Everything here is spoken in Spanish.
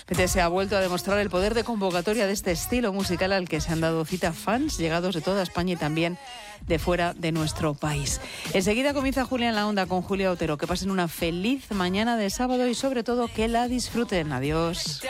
Se ha vuelto a demostrar el poder de convocatoria de este estilo musical al que se han dado cita fans llegados de toda España y también de fuera de nuestro país. Enseguida comienza Julia en la Onda con Julia Otero. Que pasen una feliz mañana de sábado y sobre todo que la disfruten. Adiós.